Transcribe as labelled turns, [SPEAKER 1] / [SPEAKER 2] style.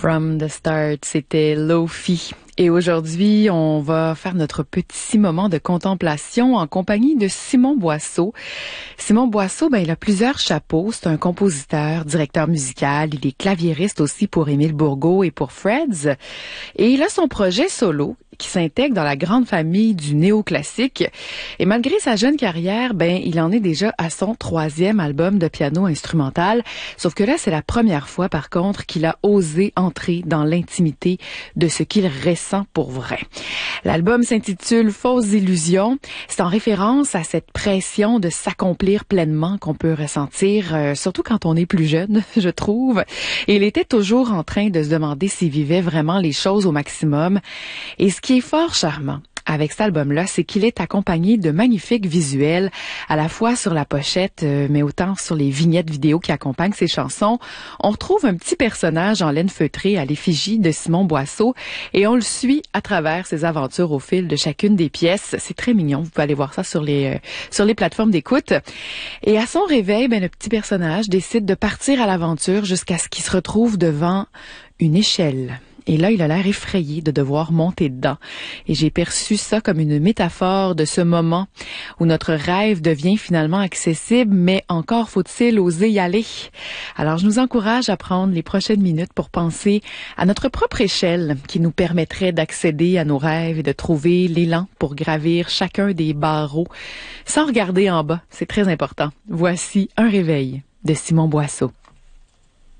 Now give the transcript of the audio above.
[SPEAKER 1] From the Start, c'était Lo-Fi. Et aujourd'hui, on va faire notre petit moment de contemplation en compagnie de Simon Boisseau. Simon Boisseau, il a plusieurs chapeaux. C'est un compositeur, directeur musical. Il est claviériste aussi pour Émile Bourgault et pour Freds. Et il a son projet solo qui s'intègre dans la grande famille du néoclassique. Et malgré sa jeune carrière, il en est déjà à son 3e album de piano instrumental. Sauf que là, c'est la première fois, par contre, qu'il a osé entrer dans l'intimité de ce qu'il ressent pour vrai. L'album s'intitule Fausses illusions. C'est en référence à cette pression de s'accomplir pleinement qu'on peut ressentir, surtout quand on est plus jeune, je trouve. Et il était toujours en train de se demander s'il vivait vraiment les choses au maximum. Et ce qui est fort charmant avec cet album-là, c'est qu'il est accompagné de magnifiques visuels, à la fois sur la pochette, mais autant sur les vignettes vidéo qui accompagnent ses chansons. On retrouve un petit personnage en laine feutrée à l'effigie de Simon Boisseau et on le suit à travers ses aventures au fil de chacune des pièces. C'est très mignon. Vous pouvez aller voir ça sur les plateformes d'écoute. Et à son réveil, le petit personnage décide de partir à l'aventure jusqu'à ce qu'il se retrouve devant une échelle. Et là, il a l'air effrayé de devoir monter dedans. Et j'ai perçu ça comme une métaphore de ce moment où notre rêve devient finalement accessible, mais encore faut-il oser y aller. Alors, je nous encourage à prendre les prochaines minutes pour penser à notre propre échelle qui nous permettrait d'accéder à nos rêves et de trouver l'élan pour gravir chacun des barreaux sans regarder en bas. C'est très important. Voici un réveil de Simon Boisseau.